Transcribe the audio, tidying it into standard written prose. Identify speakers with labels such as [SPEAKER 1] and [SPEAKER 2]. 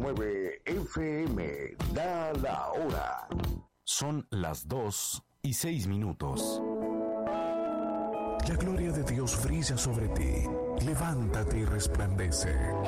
[SPEAKER 1] 89 FM da la hora.
[SPEAKER 2] Son las 2:06.
[SPEAKER 3] La gloria de Dios brilla sobre ti. Levántate y resplandece.